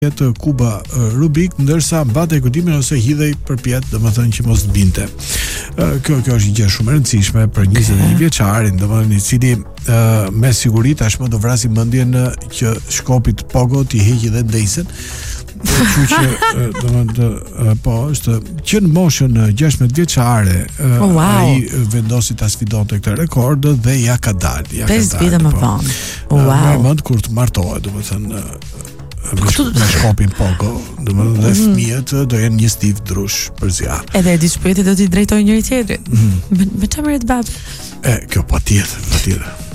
jetë kuba Rubik, ndërsa mbante godimin ose hidhej përpjet, domethënë që mos të binte. Kjo është një gjë shumë e rëndësishme për 21 vjeçarin, domethënë i cili me siguri tashmë do vrasi mendjen që shkopit Pogo t'i heqë dhe ndesën. Kështu që domethënë po është që në moshën 16 vjeçare ai vendosi ta sfidonte këtë rekord dhe ja ka dalë. 5 vite më vonë. Wow. Më kur të martohet, domethënë me shkopin Pogo, domethënë dhe fëmijët do jenë një stiv drush për zjarr. Edhe di shpejti do t'i drejtojnë njëri tjetrit. Me çfarë të bab? Kjo patjetër.